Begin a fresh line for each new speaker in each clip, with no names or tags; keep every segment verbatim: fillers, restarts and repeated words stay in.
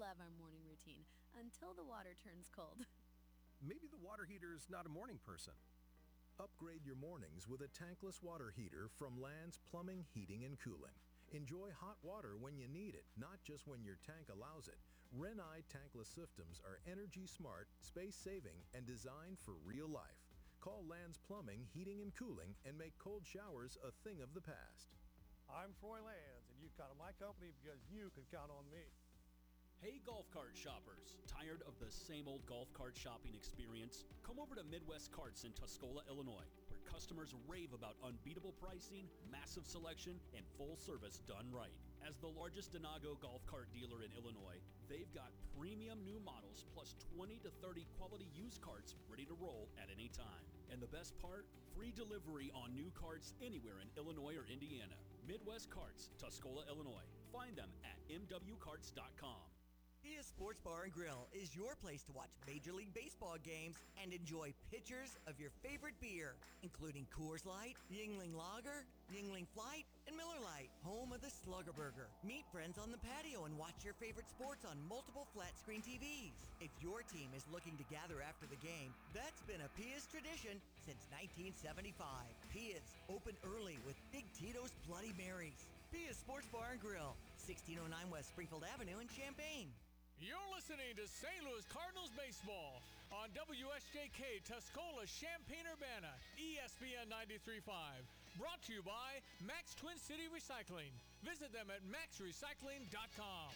love our morning routine until the water turns cold.
Maybe the water heater is not a morning person.
Upgrade your mornings with a tankless water heater from Land's Plumbing, Heating, and Cooling. Enjoy hot water when you need it, not just when your tank allows it. Renai tankless systems are energy smart, space saving, and designed for real life. Call Land's Plumbing, Heating, and Cooling and make cold showers a thing of the past.
I'm Troy Lands, and you count on my company because you can count on me.
Hey golf cart shoppers, tired of the same old golf cart shopping experience? Come over to Midwest Carts in Tuscola, Illinois, where customers rave about unbeatable pricing, massive selection, and full service done right. As the largest Denago golf cart dealer in Illinois, they've got premium new models plus twenty to thirty quality used carts ready to roll at any time. And the best part? Free delivery on new carts anywhere in Illinois or Indiana. Midwest Carts, Tuscola, Illinois. Find them at m w carts dot com.
Pia Sports Bar and Grill is your place to watch Major League Baseball games and enjoy pitchers of your favorite beer, including Coors Light, Yuengling Lager, Yuengling Flight, and Miller Lite, home of the Slugger Burger. Meet friends on the patio and watch your favorite sports on multiple flat-screen T Vs. If your team is looking to gather after the game, that's been a Pia's tradition since nineteen seventy-five. Pia's, open early with Big Tito's Bloody Marys. Pia's Sports Bar and Grill, sixteen oh nine West Springfield Avenue in Champaign.
You're listening to Saint Louis Cardinals baseball on W S J K Tuscola, Champaign-Urbana, E S P N ninety-three point five. Brought to you by Max Twin City Recycling. Visit them at max recycling dot com.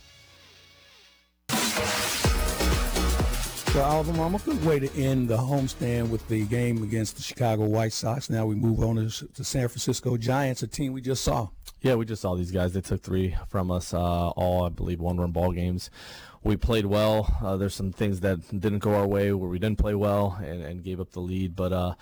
Well, Alabama, a good way to end the homestand with the game against the Chicago White Sox. Now we move on to the San Francisco Giants, a team we just saw.
Yeah, we just saw these guys. They took three from us, uh, all, I believe, one-run ball games. We played well. Uh, there's some things that didn't go our way where we didn't play well and, and gave up the lead. But uh,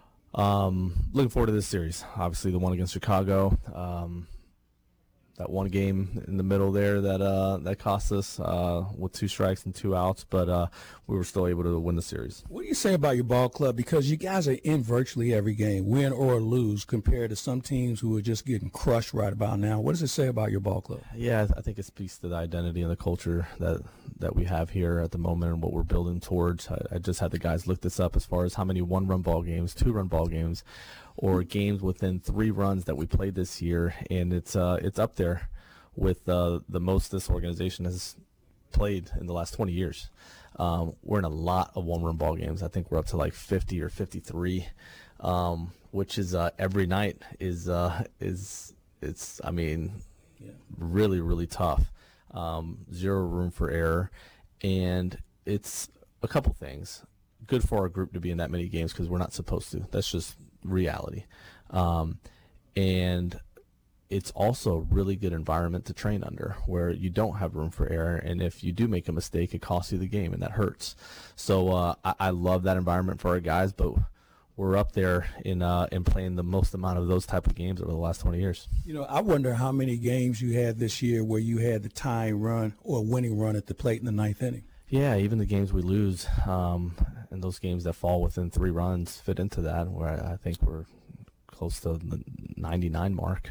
um, looking forward to this series. Obviously, the one against Chicago. Um, that one game in the middle there that uh, that cost us uh, with two strikes and two outs, but uh, we were still able to win the series.
What do you say about your ball club? Because you guys are in virtually every game, win or lose, compared to some teams who are just getting crushed right about now. What does it say about your ball club?
Yeah, I think it speaks to the identity and the culture that that we have here at the moment and what we're building towards. I, I just had the guys look this up as far as how many one-run ball games, two-run ball games, or games within three runs that we played this year, and it's uh, it's up there with uh, the most this organization has played in the last twenty years. Um, we're in a lot of one-run ball games. I think we're up to like fifty or fifty-three, um, which is uh, every night is uh, is it's I mean yeah. really really tough. Um, zero room for error, and it's a couple things. Good for our group to be in that many games because we're not supposed to. That's just reality. Um, and it's also a really good environment to train under where you don't have room for error, and if you do make a mistake, it costs you the game, and that hurts. So uh, I, I love that environment for our guys, but we're up there in uh, in playing the most amount of those type of games over the last twenty years.
You know, I wonder how many games you had this year where you had the tying run or winning run at the plate in the ninth inning.
Yeah, even the games we lose, um, and those games that fall within three runs fit into that, where I, I think we're close to the ninety-nine mark.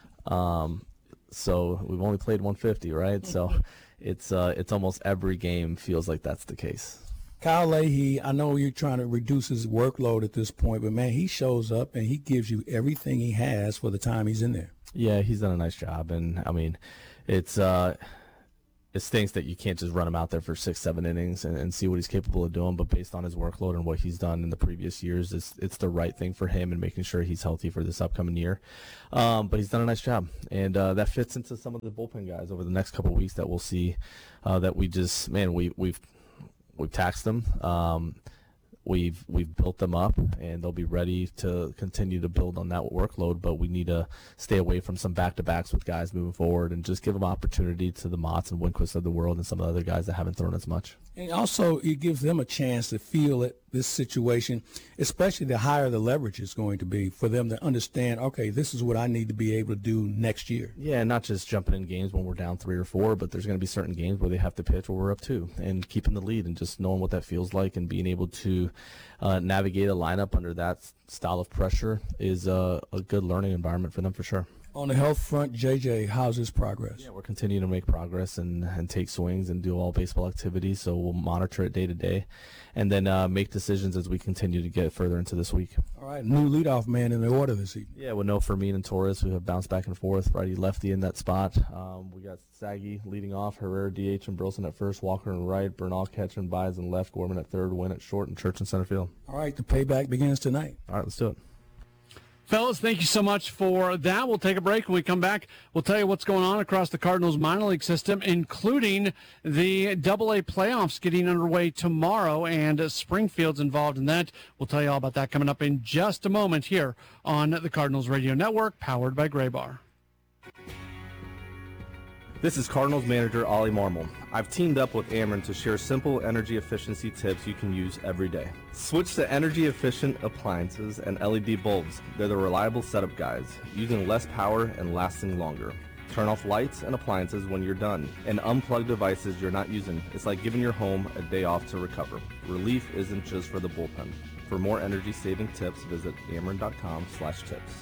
Um, so we've only played one fifty, right? So it's uh, it's almost every game feels like that's the case.
Kyle Leahy, I know you're trying to reduce his workload at this point, but, man, he shows up and he gives you everything he has for the time he's in there.
Yeah, he's done a nice job. And, I mean, it's uh, it stinks that you can't just run him out there for six, seven innings and, and see what he's capable of doing. But based on his workload and what he's done in the previous years, it's, it's the right thing for him and making sure he's healthy for this upcoming year. Um, but he's done a nice job. And uh, that fits into some of the bullpen guys over the next couple of weeks that we'll see uh, that we just, man, we, we've – We've taxed them. Um, we've we've built them up, and they'll be ready to continue to build on that workload. But we need to stay away from some back-to-backs with guys moving forward, and just give them opportunity to the Motts and Winquist of the world, and some of the other guys that haven't thrown as much.
And also, it gives them a chance to feel it, this situation, especially the higher the leverage is going to be, for them to understand, okay, this is what I need to be able to do next year.
Yeah, not just jumping in games when we're down three or four, but there's going to be certain games where they have to pitch where we're up two, and keeping the lead and just knowing what that feels like and being able to uh, navigate a lineup under that style of pressure is uh, a good learning environment for them for sure.
On the health front, J J, how's his progress?
Yeah, we're continuing to make progress and, and take swings and do all baseball activities, so we'll monitor it day to day and then uh, make decisions as we continue to get further into this week.
All right, new leadoff man in the order this evening.
Yeah, with no Fermin and Torres, we have bounced back and forth, righty, lefty in that spot. Um, we got Saggy leading off, Herrera, D H, and Burleson at first, Walker in right, Bernal catching, Baez in left, Gorman at third, Wynn at short, and Church in center field.
All right, the payback begins tonight.
All right, let's do it.
Fellas, thank you so much for that. We'll take a break. When we come back, we'll tell you what's going on across the Cardinals minor league system, including the double A playoffs getting underway tomorrow, and uh, Springfield's involved in that. We'll tell you all about that coming up in just a moment here on the Cardinals Radio Network, powered by Gray Bar.
This is Cardinals manager Ollie Marmol. I've teamed up with Ameren to share simple energy efficiency tips you can use every day. Switch to energy efficient appliances and L E D bulbs. They're the reliable setup guys, using less power and lasting longer. Turn off lights and appliances when you're done, and unplug devices you're not using. It's like giving your home a day off to recover. Relief isn't just for the bullpen. For more energy saving tips, visit ameren.com slash tips.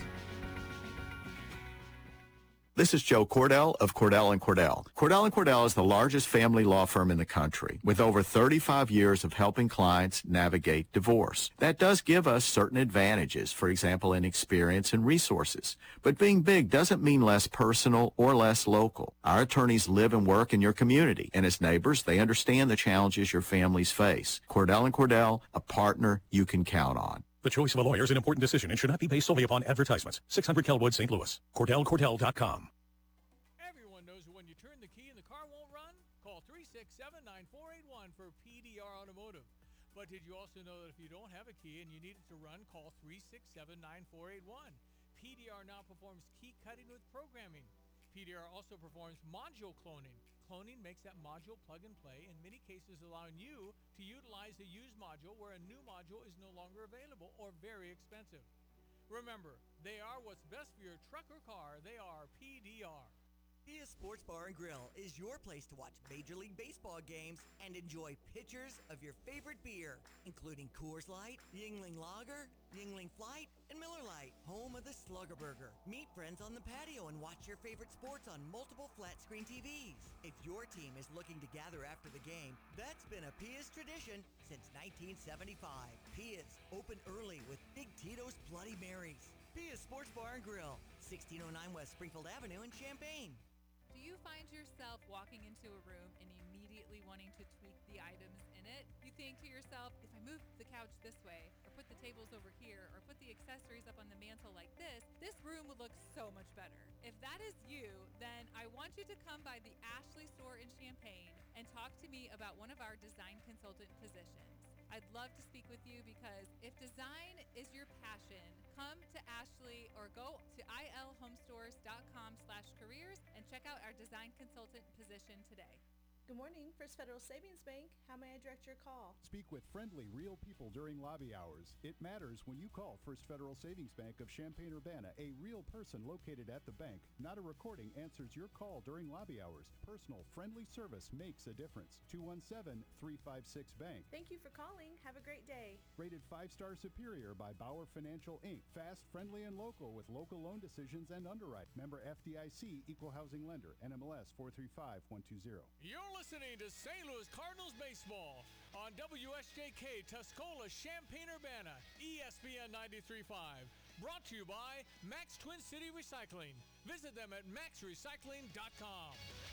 This is Joe Cordell of Cordell and Cordell. Cordell and Cordell is the largest family law firm in the country with over thirty-five years of helping clients navigate divorce. That does give us certain advantages, for example, in experience and resources. But being big doesn't mean less personal or less local. Our attorneys live and work in your community, and as neighbors, they understand the challenges your families face. Cordell and Cordell, a partner you can count on.
The choice of a lawyer is an important decision and should not be based solely upon advertisements. six hundred Kelwood, Saint Louis. Cordell Cordell dot com.
Everyone knows when you turn the key and the car won't run? Call three six seven, nine four eight one for P D R Automotive. But did you also know that if you don't have a key and you need it to run, call three six seven, nine four eight one. P D R now performs key cutting with programming. P D R also performs module cloning. Cloning makes that module plug and play, in many cases allowing you to utilize a used module where a new module is no longer available or very expensive. Remember, they are what's best for your truck or car. They are P D R.
Pia Sports Bar and Grill is your place to watch Major League Baseball games and enjoy pitchers of your favorite beer, including Coors Light, Yuengling Lager, Yuengling Flight, and Miller Lite, home of the Slugger Burger. Meet friends on the patio and watch your favorite sports on multiple flat-screen T Vs. If your team is looking to gather after the game, that's been a Pia's tradition since nineteen seventy-five. Pia's, open early with Big Tito's Bloody Marys. Pia's Sports Bar and Grill, sixteen oh nine West Springfield Avenue in Champaign.
Do you find yourself walking into a room and immediately wanting to tweak the items in it? You think to yourself, if I move the couch this way, or put the tables over here, or put the accessories up on the mantle like this, this room would look so much better. If that is you, then I want you to come by the Ashley store in Champaign and talk to me about one of our design consultant positions. I'd love to speak with you because if design is your passion, come to Ashley or go to ilhomestores.com slash careers and check out our design consultant position today.
Good morning, First Federal Savings Bank. How may I direct your call?
Speak with friendly, real people during lobby hours. It matters when you call First Federal Savings Bank of Champaign-Urbana. A real person located at the bank. Not a recording answers your call during lobby hours. Personal, friendly service makes a difference. two one seven, three five six, bank.
Thank you for calling. Have a great day.
Rated five-star superior by Bauer Financial, Incorporated. Fast, friendly, and local with local loan decisions and underwrite. Member F D I C, Equal Housing Lender. N M L S four three five one two zero.
You're listening to Saint Louis Cardinals baseball on W S J K Tuscola, Champaign-Urbana, E S P N ninety-three point five. Brought to you by Max Twin City Recycling. Visit them at max recycling dot com.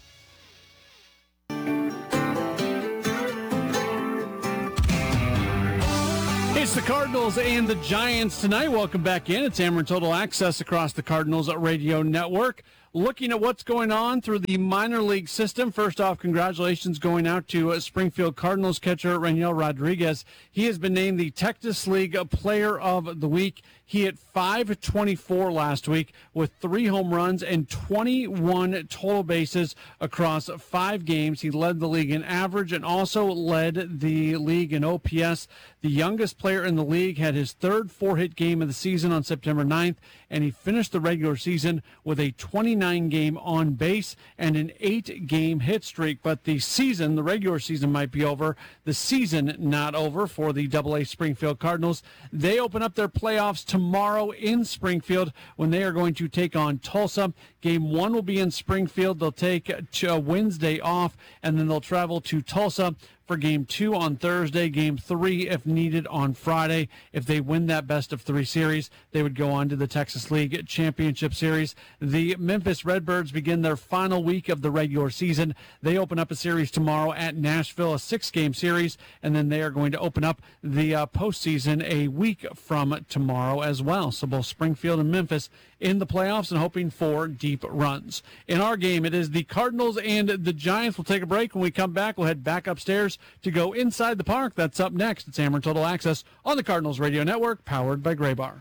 It's the Cardinals and the Giants tonight. Welcome back in. It's Ameren Total Access across the Cardinals Radio Network. Looking at what's going on through the minor league system. First off, congratulations going out to Springfield Cardinals catcher Raniel Rodriguez. He has been named the Texas League Player of the Week. He hit five twenty-four last week with three home runs and twenty-one total bases across five games. He led the league in average and also led the league in O P S. The youngest player in the league had his third four-hit game of the season on September ninth, and he finished the regular season with a twenty-nine twenty-nine game on base and an eight game hit streak. But the season, the regular season might be over. The season not over for the double A Springfield Cardinals. They open up their playoffs tomorrow in Springfield when they are going to take on Tulsa. Game one will be in Springfield. They'll take uh, Wednesday off, and then they'll travel to Tulsa for game two on Thursday, game three, if needed, on Friday. If they win that best of three series, they would go on to the Texas League Championship Series. The Memphis Redbirds begin their final week of the regular season. They open up a series tomorrow at Nashville, a six-game series, and then they are going to open up the uh, postseason a week from tomorrow as well. So both Springfield and Memphis in the playoffs and hoping for deep runs. In our game, it is the Cardinals and the Giants. We'll take a break. When we come back, we'll head back upstairs to go inside the park. That's up next. It's Ameren Total Access on the Cardinals Radio Network, powered by Gray Bar.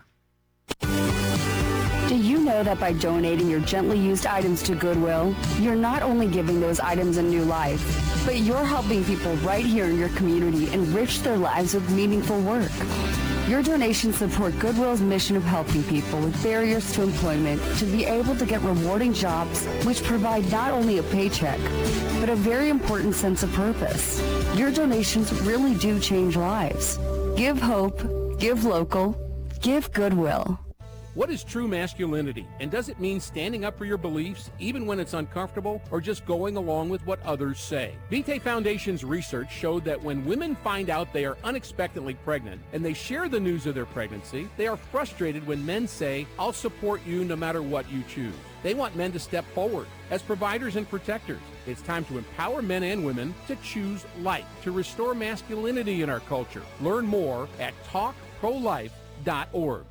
Do you know that by donating your gently used items to Goodwill, you're not only giving those items a new life, but you're helping people right here in your community enrich their lives with meaningful work? Your donations support Goodwill's mission of helping people with barriers to employment to be able to get rewarding jobs which provide not only a paycheck, but a very important sense of purpose. Your donations really do change lives. Give hope, give local, give Goodwill.
What is true masculinity, and does it mean standing up for your beliefs even when it's uncomfortable, or just going along with what others say? Vitae Foundation's research showed that when women find out they are unexpectedly pregnant and they share the news of their pregnancy, they are frustrated when men say, "I'll support you no matter what you choose." They want men to step forward as providers and protectors. It's time to empower men and women to choose life, to restore masculinity in our culture. Learn more at talk pro life dot org.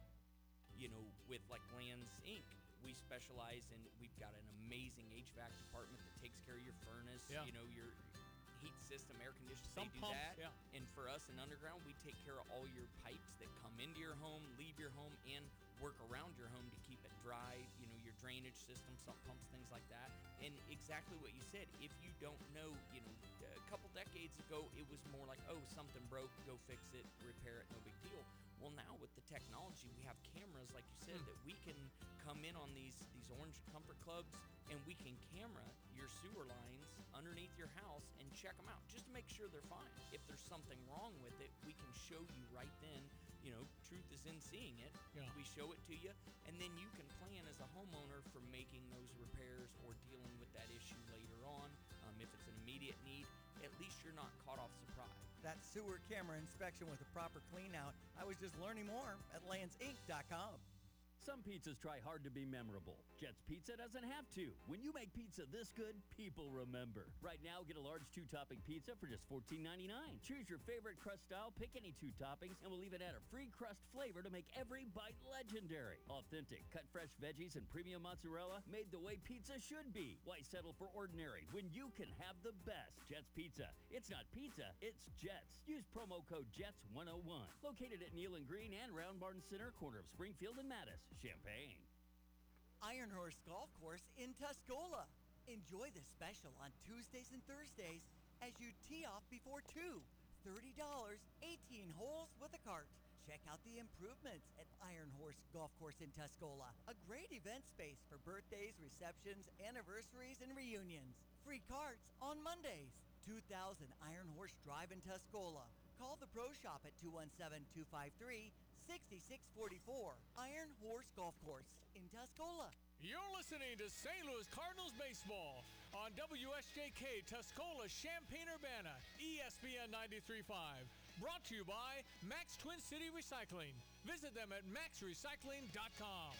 They do that, yeah. And for us in Underground, we take care of all your pipes that come into your home, leave your home, and work around your home to keep it dry, you know, your drainage system, sump pumps, things like that. And exactly what you said, if you don't know, you know, a couple decades ago, it was more like, oh, something broke, go fix it, repair it, no big deal. Well, now with the technology, we have cameras, like you said, mm. that we can come in on these, these orange comfort clubs, and we can camera your sewer lines underneath your house and check them out just to make sure they're fine. If there's something wrong with it, we can show you right then. You know, truth is in seeing it. Yeah. We show it to you, and then you can plan as a homeowner for making those repairs or dealing with that issue later on. Um, if it's an immediate need, at least you're not caught off surprise.
That sewer camera inspection with a proper clean out, I was just learning more at lands inc dot com.
Some pizzas try hard to be memorable. Jet's Pizza doesn't have to. When you make pizza this good, people remember. Right now, get a large two-topping pizza for just fourteen ninety-nine. Choose your favorite crust style, pick any two toppings, and we'll even add a free crust flavor to make every bite legendary. Authentic, cut fresh veggies and premium mozzarella, made the way pizza should be. Why settle for ordinary when you can have the best? Jet's Pizza. It's not pizza, it's Jet's. Use promo code Jets one oh one. Located at Neal and Green and Round Barn Center, corner of Springfield and Mattis. Champaign.
Iron Horse Golf Course in Tuscola. Enjoy the special on Tuesdays and Thursdays as you tee off before two. thirty dollars, eighteen holes with a cart. Check out the improvements at Iron Horse Golf Course in Tuscola. A great event space for birthdays, receptions, anniversaries, and reunions. Free carts on Mondays. two thousand Iron Horse Drive in Tuscola. Call the Pro Shop at two one seven, two five three, six six four four. Iron Horse Golf Course in Tuscola.
You're listening to Saint Louis Cardinals baseball on W S J K Tuscola, Champaign-Urbana, E S P N ninety-three point five. Brought to you by Max Twin City Recycling. Visit them at max recycling dot com.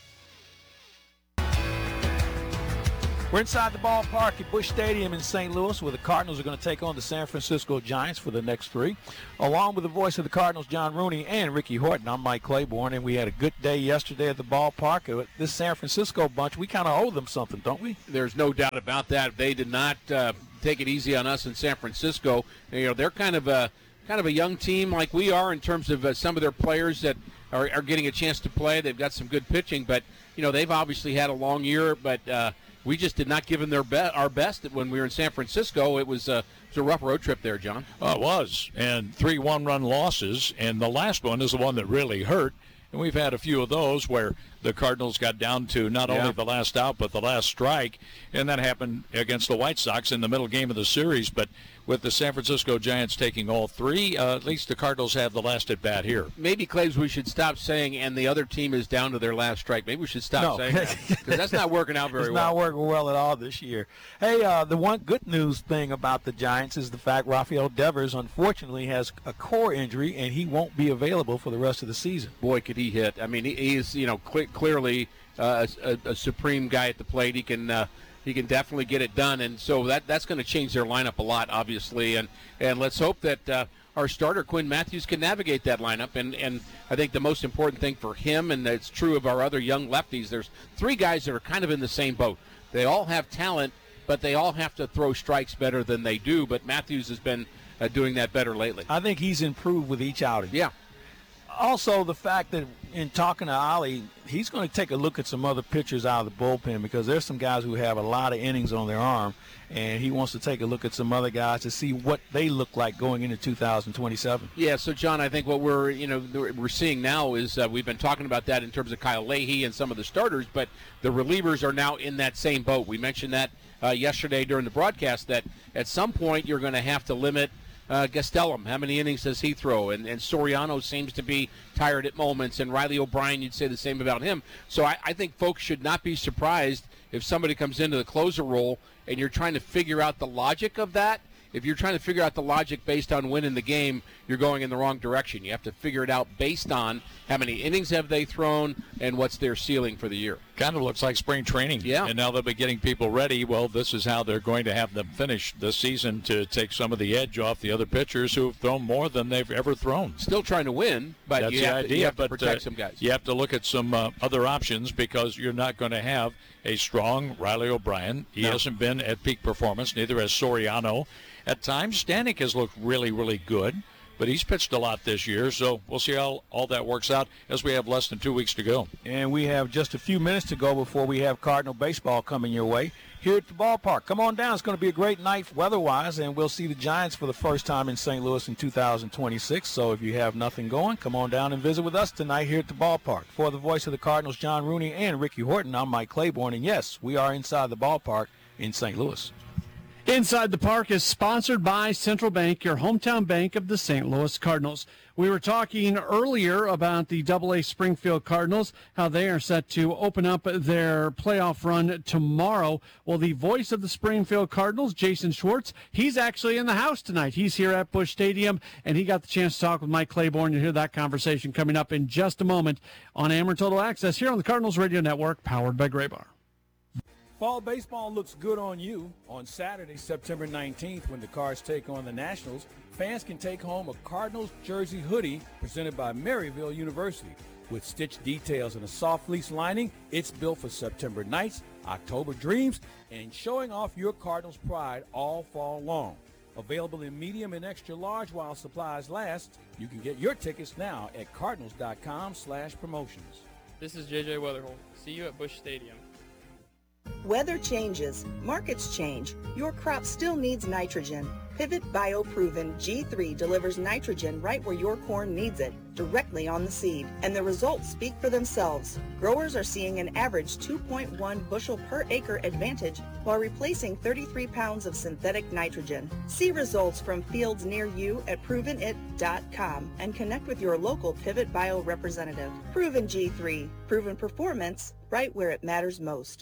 We're inside the ballpark at Busch Stadium in Saint Louis, where the Cardinals are going to take on the San Francisco Giants for the next three. Along with the voice of the Cardinals, John Rooney, and Ricky Horton, I'm Mike Claiborne, and we had a good day yesterday at the ballpark. This San Francisco bunch, we kind of owe them something, don't we?
There's no doubt about that. They did not uh, take it easy on us in San Francisco. You know, they're kind of a kind of a young team like we are in terms of uh, some of their players that are, are getting a chance to play. They've got some good pitching, but you know they've obviously had a long year, but. Uh, We just did not give them their be- our best when we were in San Francisco. It was, uh, it was a rough road trip there, John.
Oh, it was, and three one-run losses, and the last one is the one that really hurt. And we've had a few of those where
the Cardinals got down to not
Yeah.
only the last out but the last strike, and that happened against the White Sox in the middle game of the series. But with the San Francisco Giants taking all three, uh, at least the Cardinals have the last at bat here.
Maybe, Claves, we should stop saying, and the other team is down to their last strike. Maybe we should stop
No.
saying that, because that's not working out very
it's
well.
not working well at all this year. Hey, uh, the one good news thing about the Giants is the fact Rafael Devers, unfortunately, has a core injury, and he won't be available for the rest of the season.
Boy, could he hit. I mean, he, he is, you know, cle clearly uh, a, a supreme guy at the plate. He can uh, he can definitely get it done, and so that that's going to change their lineup a lot, obviously. And, and let's hope that uh, our starter, Quinn Matthews, can navigate that lineup. And, and I think the most important thing for him, and it's true of our other young lefties, there's three guys that are kind of in the same boat. They all have talent, but they all have to throw strikes better than they do. But Matthews has been uh, doing that better lately.
I think he's improved with each outing.
Yeah.
Also, the fact that in talking to Ollie, he's going to take a look at some other pitchers out of the bullpen, because there's some guys who have a lot of innings on their arm, and he wants to take a look at some other guys to see what they look like going into two thousand twenty-seven.
Yeah, so John, I think what we're you know we're seeing now is uh, we've been talking about that in terms of Kyle Leahy and some of the starters, but the relievers are now in that same boat. We mentioned that uh, yesterday during the broadcast, that at some point you're going to have to limit Uh, Gastelum. How many innings does he throw? And, and Soriano seems to be tired at moments, and Riley O'Brien, you'd say the same about him. So I, I think folks should not be surprised if somebody comes into the closer role and you're trying to figure out the logic of that. If you're trying to figure out the logic based on winning the game, you're going in the wrong direction. You have to figure it out based on how many innings have they thrown and what's their ceiling for the year.
Kind of looks like spring training.
Yeah.
And now they'll be getting people ready. Well, this is how they're going to have them finish this season to take some of the edge off the other pitchers who have thrown more than they've ever thrown.
Still trying to win, but
That's
you
the
have,
idea,
to, you have to
but
protect
uh,
some guys.
You have to look at some uh, other options, because you're not going to have a strong Riley O'Brien. He
No.
hasn't been at peak performance, neither has Soriano. At times, Stanek has looked really, really good, but he's pitched a lot this year, so we'll see how all that works out as we have less than two weeks to go. And we have just a few minutes to go before we have Cardinal baseball coming your way here at the ballpark. Come on down. It's going to be a great night weather-wise, and we'll see the Giants for the first time in Saint Louis in two thousand twenty-six. So if you have nothing going, come on down and visit with us tonight here at the ballpark. For the voice of the Cardinals, John Rooney and Ricky Horton, I'm Mike Claiborne, and yes, we are inside the ballpark in Saint Louis.
Inside the Park is sponsored by Central Bank, your hometown bank of the Saint Louis Cardinals. We were talking earlier about the double A Springfield Cardinals, how they are set to open up their playoff run tomorrow. Well, the voice of the Springfield Cardinals, Jason Schwartz, he's actually in the house tonight. He's here at Busch Stadium, and he got the chance to talk with Mike Claiborne. You'll hear that conversation coming up in just a moment on Ameren Total Access here on the Cardinals Radio Network, powered by Graybar.
Fall baseball looks good on you. On Saturday, September nineteenth, when the Cards take on the Nationals, fans can take home a Cardinals jersey hoodie presented by Maryville University. With stitched details and a soft fleece lining, it's built for September nights, October dreams, and showing off your Cardinals pride all fall long. Available in medium and extra large while supplies last. You can get your tickets now at cardinals.com slash promotions.
This is J J Weatherholt. See you at Busch Stadium.
Weather changes, markets change. Your crop still needs nitrogen. Pivot BioProven G three delivers nitrogen right where your corn needs it, directly on the seed, and the results speak for themselves. Growers are seeing an average two point one bushel per acre advantage while replacing thirty-three pounds of synthetic nitrogen. See results from fields near you at proven it dot com and connect with your local Pivot Bio representative. Proven G three, proven performance right where it matters most.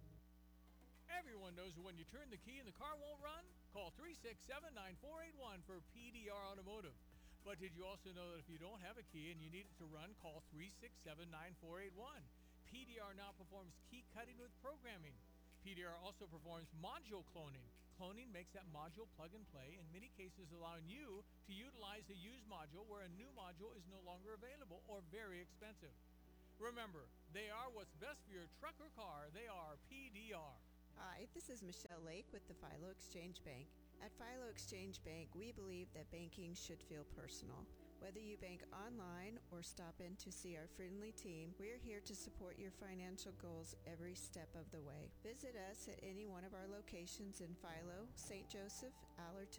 three six seven, nine four eight one for P D R Automotive. But did you also know that if you don't have a key and you need it to run, call three six seven, nine four eight one. P D R now performs key cutting with programming. P D R also performs module cloning. Cloning makes that module plug and play, in many cases allowing you to utilize a used module where a new module is no longer available or very expensive. Remember, they are what's best for your truck or car. They are P D R.
Hi, this is Michelle Lake with the Philo Exchange Bank. At Philo Exchange Bank, we believe that banking should feel personal. Whether you bank online or stop in to see our friendly team, we're here to support your financial goals every step of the way. Visit us at any one of our locations in Philo, Saint Joseph, Allerton,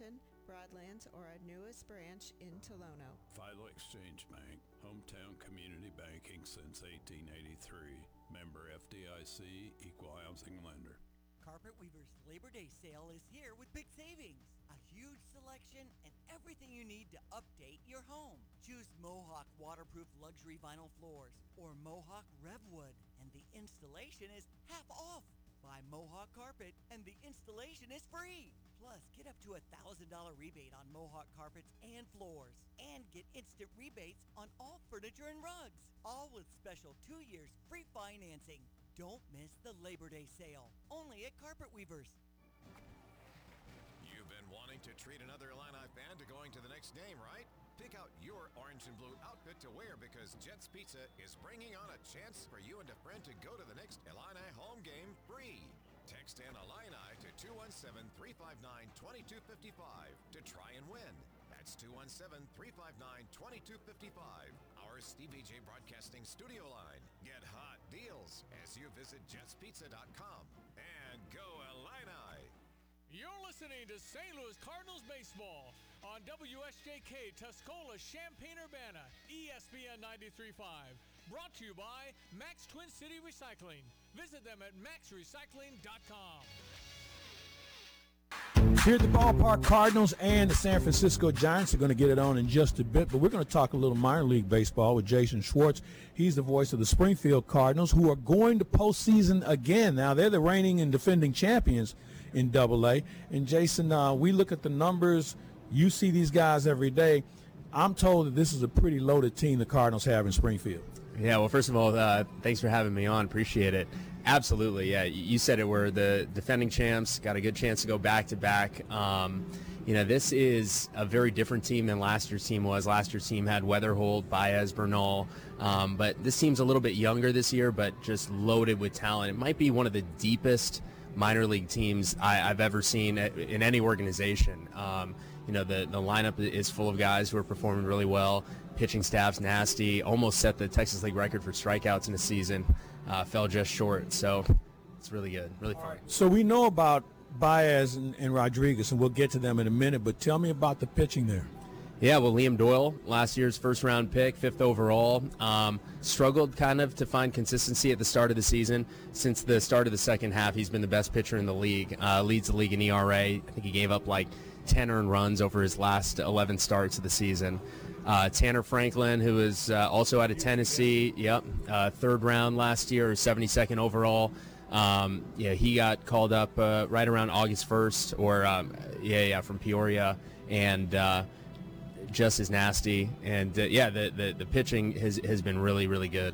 Broadlands or our newest branch in Tolono.
Philo Exchange Bank, hometown community banking since eighteen eighty-three. Member F D I C, equal housing lender.
Carpet Weaver's Labor Day sale is here with big savings. A huge selection and everything you need to update your home. Choose Mohawk waterproof luxury vinyl floors or Mohawk Revwood, and the installation is half off. Buy Mohawk carpet and the installation is free. Plus, get up to a one thousand dollars rebate on Mohawk carpets and floors. And get instant rebates on all furniture and rugs. All with special two years free financing. Don't miss the Labor Day sale. Only at Carpet Weavers.
You've been wanting to treat another Illini fan to going to the next game, right? Pick out your orange and blue outfit to wear because Jets Pizza is bringing on a chance for you and a friend to go to the next Illini home game free. Text in Illini to two one seven, three five nine, two two five five to try and win. That's two one seven, three five nine, two two five five. Our Stevie J Broadcasting studio line. Get hot deals as you visit jets pizza dot com. And go Illini!
You're listening to Saint Louis Cardinals baseball on W S J K Tuscola, Champaign-Urbana, E S P N ninety-three point five. Brought to you by Max Twin City Recycling. Visit them at max recycling dot com.
Here at the ballpark, Cardinals and the San Francisco Giants are going to get it on in just a bit, but we're going to talk a little minor league baseball with Jason Schwartz. He's the voice of the Springfield Cardinals, who are going to postseason again. Now, they're the reigning and defending champions in Double A. And, Jason, uh, we look at the numbers. You see these guys every day. I'm told that this is a pretty loaded team the Cardinals have in Springfield.
Yeah, well, first of all, uh, thanks for having me on. Appreciate it. Absolutely, yeah. You said it. We're the defending champs. Got a good chance to go back-to-back. Um, you know, this is a very different team than last year's team was. Last year's team had Weatherhold, Baez, Bernal. Um, but this team's a little bit younger this year, but just loaded with talent. It might be one of the deepest minor league teams I, I've ever seen in any organization. Um, you know, the, the lineup is full of guys who are performing really well. Pitching staff's nasty. Almost set the Texas League record for strikeouts in a season. Uh, fell just short. So it's really good, really fun.
So we know about Baez and, and Rodriguez, and we'll get to them in a minute, but tell me about the pitching there.
Yeah, well, Liam Doyle, last year's first-round pick, fifth overall, um, struggled kind of to find consistency at the start of the season. Since the start of the second half, he's been the best pitcher in the league, uh, leads the league in E R A. I think he gave up like ten earned runs over his last eleven starts of the season. Uh, Tanner Franklin, who is uh, also out of Tennessee, yep, uh, third round last year, seventy-second overall. Um, yeah, he got called up uh, right around August first, or um, yeah, yeah, from Peoria, and uh, just as nasty. And uh, yeah, the, the the pitching has has been really really good.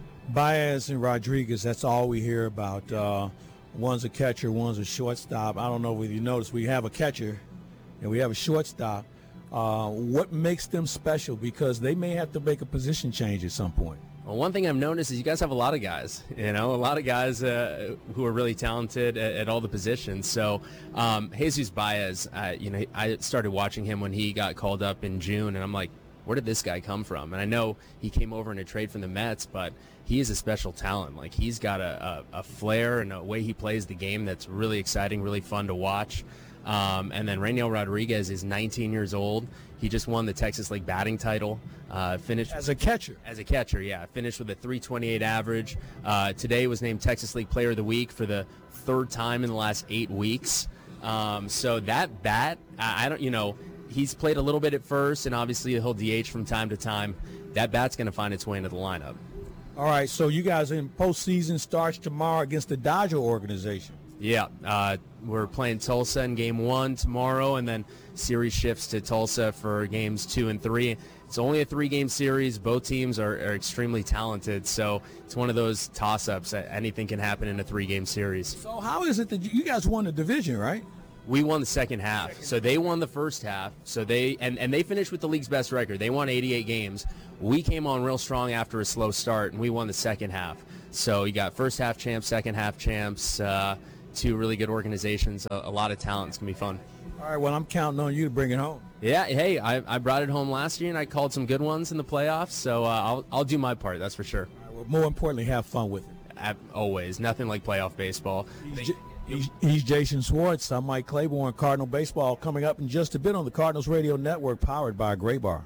Baez and Rodriguez, that's all we hear about. Uh, one's a catcher, one's a shortstop. I don't know whether you noticed we have a catcher and we have a shortstop. Uh, what makes them special? Because they may have to make a position change at some point.
Well, one thing I've noticed is you guys have a lot of guys, you know, a lot of guys uh, who are really talented at, at all the positions. So um, Jesus Baez, uh, you know, I started watching him when he got called up in June, and I'm like, where did this guy come from? And I know he came over in a trade from the Mets, but he is a special talent. Like, he's got a, a, a flair and a way he plays the game that's really exciting, really fun to watch. Um, and then Rainiel Rodriguez is nineteen years old. He just won the Texas League batting title. Uh, finished
as a catcher.
As a catcher, yeah. Finished with a three twenty-eight average. Uh, today was named Texas League Player of the Week for the third time in the last eight weeks. Um, so that bat, I, I don't, you know, he's played a little bit at first, and obviously he'll D H from time to time. That bat's going to find its way into the lineup.
All right, so you guys in postseason starts tomorrow against the Dodger organization.
Yeah, uh, we're playing Tulsa in game one tomorrow, and then series shifts to Tulsa for games two and three. It's only a three-game series. Both teams are, are extremely talented, so it's one of those toss-ups. Anything can happen in a three-game series.
So how is it that you guys won the division, right?
We won the second half. So they won the first half. So they and, and they finished with the league's best record. They won eighty-eight games. We came on real strong after a slow start, and we won the second half. So you got first half champs, second half champs. Uh, Two really good organizations, a, a lot of talent. It's going to be fun.
All right, well, I'm counting on you to bring it home.
Yeah, hey, I, I brought it home last year, and I called some good ones in the playoffs, so uh, I'll I'll do my part, that's for sure.
All right, well, more importantly, have fun with it.
At, always. Nothing like playoff baseball.
These, He's, he's Jason Swartz. I'm Mike Claiborne. Cardinal Baseball coming up in just a bit on the Cardinals Radio Network, powered by Gray Bar.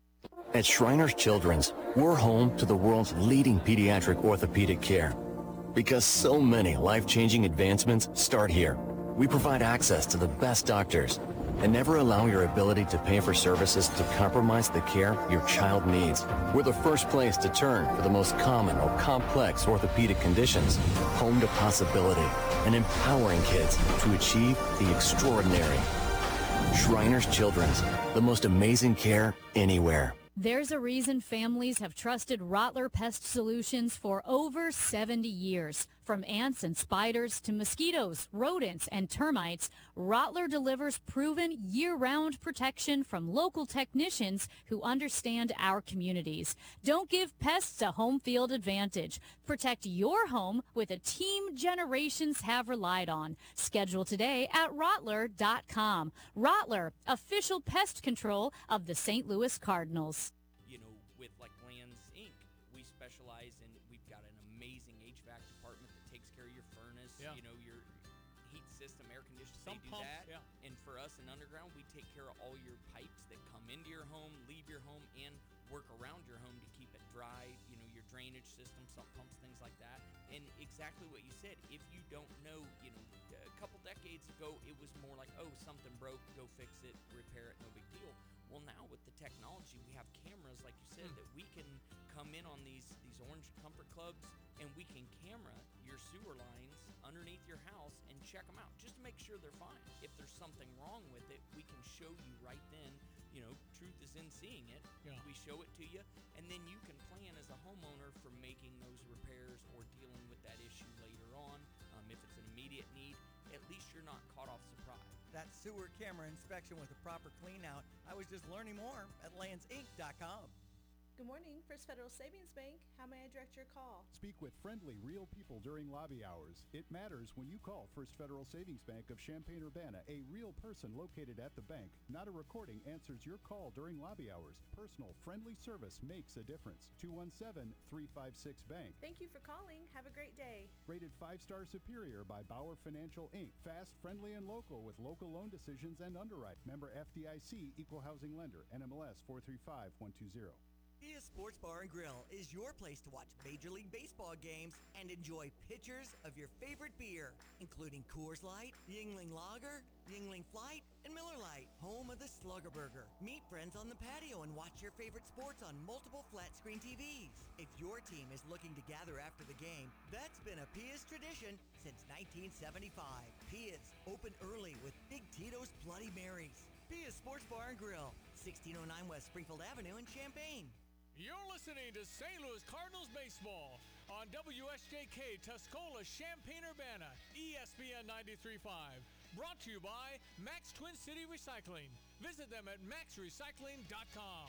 At Shriners Children's, we're home to the world's leading pediatric orthopedic care. Because so many life-changing advancements start here. We provide access to the best doctors and never allow your ability to pay for services to compromise the care your child needs. We're the first place to turn for the most common or complex orthopedic conditions. Home to possibility and empowering kids to achieve the extraordinary. Shriners Children's, the most amazing care anywhere.
There's a reason families have trusted Rottler Pest Solutions for over seventy years. From ants and spiders to mosquitoes, rodents, and termites, Rottler delivers proven year-round protection from local technicians who understand our communities. Don't give pests a home field advantage. Protect your home with a team generations have relied on. Schedule today at Rottler dot com. Rottler, official pest control of the Saint Louis Cardinals.
You know, with like Lands Incorporated, we specialize in, we've got an amazing H V A C department that takes care of your furnace,
Yeah.
you know, your heat system, air conditioning,
Some
they do
pumps,
that.
yeah.
And for us in Underground, we take care of all your pipes that come into your home, leave your home, and work around your home to keep it dry, you know, your drainage system, sump pumps, things like that. And exactly what you said, if you don't know, you know, a couple decades ago, it was more like, oh, something broke, go fix it, repair it, no big deal. Well, now with the technology, we have cameras, like you said, that we can come in on these, these orange comfort clubs, and we can camera your sewer lines underneath your house and check them out, just to make sure they're fine. If there's something wrong with it, we can show you right then. You know, truth is in seeing it.
Yeah.
We show it to you, and then you can plan as a homeowner for making those repairs or dealing with that issue later on. Um, if it's an immediate need, at least you're not caught off surprise.
That sewer camera inspection with a proper clean out. I was just learning more at lands inc dot com.
Good morning, First Federal Savings Bank. How may I direct your call?
Speak with friendly, real people during lobby hours. It matters when you call First Federal Savings Bank of Champaign-Urbana. A real person located at the bank. Not a recording answers your call during lobby hours. Personal, friendly service makes a difference. two one seven, three five six, bank.
Thank you for calling. Have a great day.
Rated five-star superior by Bauer Financial Incorporated. Fast, friendly, and local with local loan decisions and underwrite. Member F D I C, Equal Housing Lender, N M L S four three five one two zero.
Pia Sports Bar and Grill is your place to watch Major League Baseball games and enjoy pitchers of your favorite beer, including Coors Light, Yingling Lager, Yingling Flight, and Miller Lite. Home of the Slugger Burger. Meet friends on the patio and watch your favorite sports on multiple flat-screen T Vs. If your team is looking to gather after the game, that's been a Pia's tradition since nineteen seventy-five. Pia's, open early with Big Tito's Bloody Marys. Pia's Sports Bar and Grill, sixteen oh nine West Springfield Avenue in Champaign.
You're listening to Saint Louis Cardinals baseball on W S J K Tuscola Champaign-Urbana, E S P N ninety-three point five. Brought to you by Max Twin City Recycling. Visit them at max recycling dot com.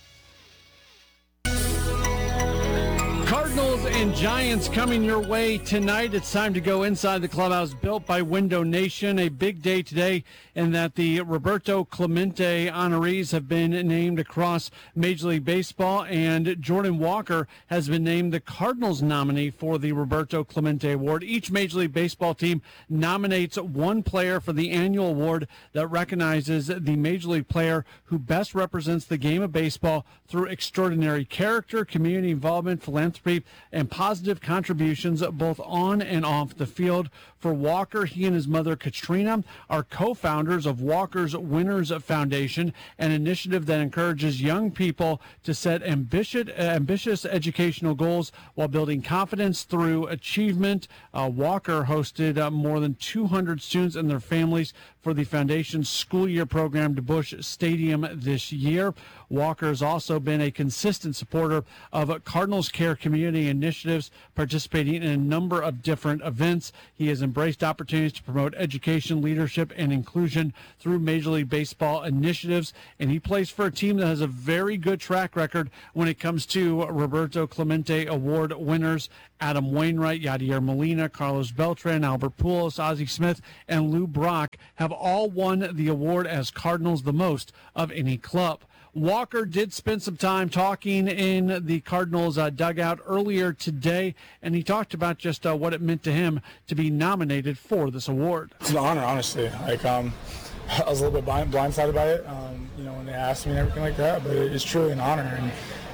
Cardinals and Giants coming your way tonight. It's time to go inside the clubhouse built by Window Nation. A big day today in that the Roberto Clemente honorees have been named across Major League Baseball, and Jordan Walker has been named the Cardinals nominee for the Roberto Clemente Award. Each Major League Baseball team nominates one player for the annual award that recognizes the Major League player who best represents the game of baseball through extraordinary character, community involvement, philanthropy, and positive contributions both on and off the field. For Walker, he and his mother Katrina are co-founders of Walker's Winners Foundation, an initiative that encourages young people to set ambitious, ambitious educational goals while building confidence through achievement. Uh, Walker hosted uh, more than two hundred students and their families for the foundation's school year program to Busch Stadium this year. Walker has also been a consistent supporter of Cardinals Care community initiatives, participating in a number of different events. He has embraced opportunities to promote education, leadership, and inclusion through Major League Baseball initiatives, and he plays for a team that has a very good track record when it comes to Roberto Clemente Award winners. Adam Wainwright, Yadier Molina, Carlos Beltran, Albert Pujols, Ozzie Smith, and Lou Brock have all won the award as Cardinals the most of any club. Walker did spend some time talking in the Cardinals uh, dugout earlier today, and he talked about just uh, what it meant to him to be nominated for this award.
It's an honor, honestly. Like, um, I was a little bit blind, blindsided by it, um, you know, when they asked me and everything like that, but it's truly an honor. And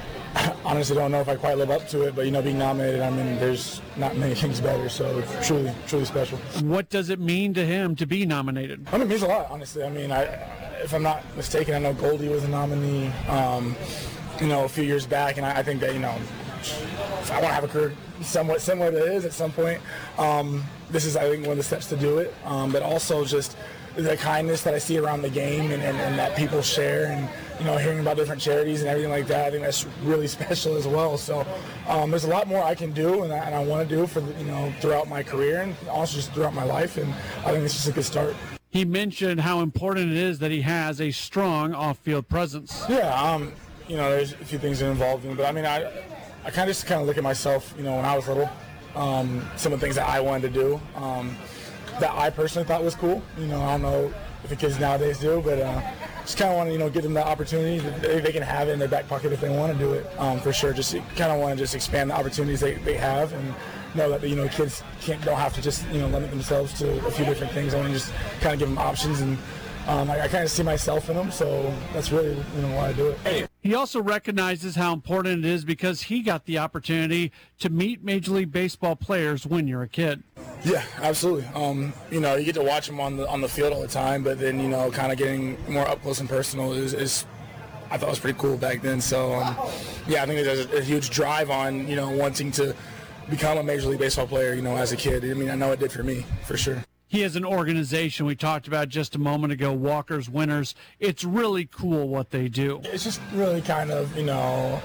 I honestly don't know if I quite live up to it, but, you know, being nominated, I mean, there's not many things better, so it's truly, truly special.
What does it mean to him to be nominated?
I mean, it means a lot, honestly. I mean, I, if I'm not mistaken, I know Goldie was a nominee, um, you know, a few years back, and I, I think that, you know, if I want to have a career somewhat similar to his at some point, um, this is, I think, one of the steps to do it, um, but also just the kindness that I see around the game and, and, and that people share, and, you know, hearing about different charities and everything like that, I think that's really special as well. So um, there's a lot more I can do and I, and I want to do for, the, you know, throughout my career and also just throughout my life, and I think it's just a good start.
He mentioned how important it is that he has a strong off-field presence.
Yeah, um, you know, there's a few things that involve me, but I mean, I, I kind of just kind of look at myself, you know, when I was little, um, some of the things that I wanted to do. Um, that I personally thought was cool. You know, I don't know if the kids nowadays do, but uh, just kind of want to, you know, give them the opportunity. They, they can have it in their back pocket if they want to do it, um, for sure. Just kind of want to just expand the opportunities they, they have and know that, you know, kids can't, don't have to just, you know, limit themselves to a few different things. I want to just kind of give them options, and um, I, I kind of see myself in them, so that's really, you know, why I do it.
He also recognizes how important it is because he got the opportunity to meet Major League Baseball players when you're a kid.
Yeah, absolutely. Um, you know, you get to watch them on the on the field all the time, but then, you know, kind of getting more up close and personal is, is I thought was pretty cool back then. So, um, yeah, I think there's a, a huge drive on, you know, wanting to become a Major League Baseball player, you know, as a kid. I mean, I know it did for me, for sure.
He has an organization we talked about just a moment ago, Walker's Winners. It's really cool what they do.
It's just really kind of, you know,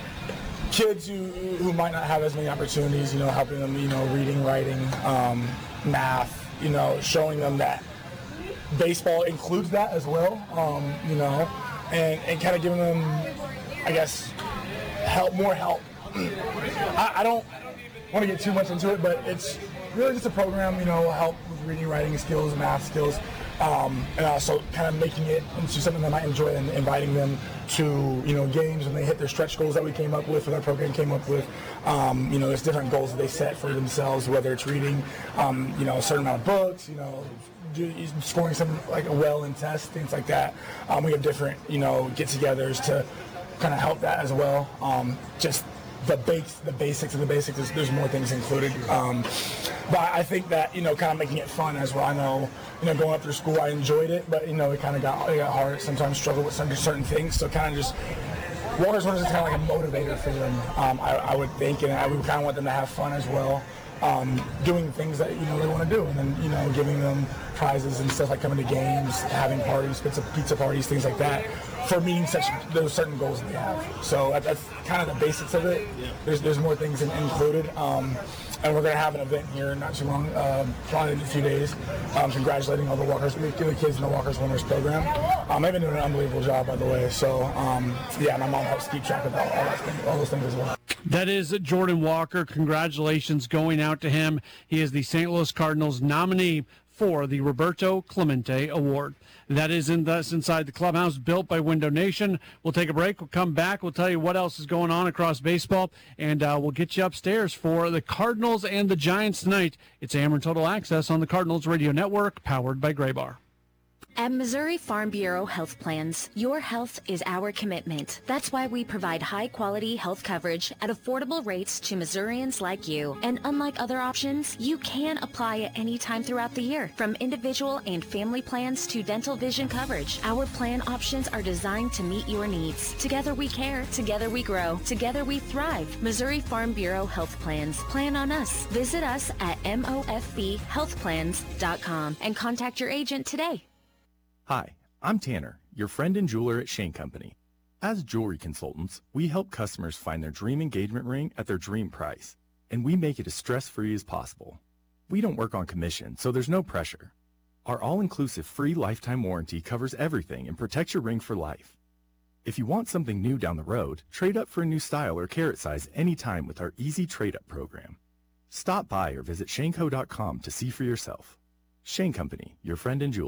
kids who, who might not have as many opportunities, you know, helping them, you know, reading, writing, um, math, you know, showing them that baseball includes that as well, um, you know, and, and kind of giving them, I guess, help, more help. I, I don't want to get too much into it, but it's really just a program, you know, help with reading, writing skills, math skills, um, and also kind of making it into something they might enjoy and inviting them to, you know, games when they hit their stretch goals that we came up with, or our program came up with. Um, you know, there's different goals that they set for themselves, whether it's reading, um, you know, a certain amount of books, you know, do, scoring some, like a well in test, things like that. Um, we have different, you know, get-togethers to kind of help that as well. Um, just the base, the basics of the basics, there's, there's more things included. Um, but I think that, you know, kind of making it fun as well. I know, you know, going up through school, I enjoyed it, but, you know, it kind of got, it got hard. Sometimes struggle with some certain things. So kind of just, Walker's Winners is kind of like a motivator for them, um, I, I would think, and I would kind of want them to have fun as well. Um, doing things that, you know, they want to do, and then, you know, giving them prizes and stuff like coming to games, having parties, pizza, pizza parties, things like that, for meeting such those certain goals that they have. So that, that's kind of the basics of it. There's there's more things in, included, um, and we're going to have an event here not too long, uh, probably in a few days, um, congratulating all the Walkers, the kids in the Walkers Winners program. Um, they've been doing an unbelievable job, by the way. So um, yeah, my mom helps keep track of all, all, that thing, all those things as well.
That is Jordan Walker. Congratulations going out to him. He is the Saint Louis Cardinals nominee for the Roberto Clemente Award. That is in the, inside the clubhouse built by Window Nation. We'll take a break. We'll come back. We'll tell you what else is going on across baseball, and uh, we'll get you upstairs for the Cardinals and the Giants tonight. It's Ameren Total Access on the Cardinals Radio Network, powered by Graybar.
At Missouri Farm Bureau Health Plans, your health is our commitment. That's why we provide high-quality health coverage at affordable rates to Missourians like you. And unlike other options, you can apply at any time throughout the year, from individual and family plans to dental vision coverage. Our plan options are designed to meet your needs. Together we care, together we grow, together we thrive. Missouri Farm Bureau Health Plans. Plan on us. Visit us at M O F B health plans dot com and contact your agent today.
Hi, I'm Tanner, your friend and jeweler at Shane Company. As jewelry consultants, we help customers find their dream engagement ring at their dream price, and we make it as stress-free as possible. We don't work on commission, so there's no pressure. Our all-inclusive free lifetime warranty covers everything and protects your ring for life. If you want something new down the road, trade up for a new style or carat size anytime with our easy trade-up program. Stop by or visit Shane Co dot com to see for yourself. Shane Company, your friend and jeweler.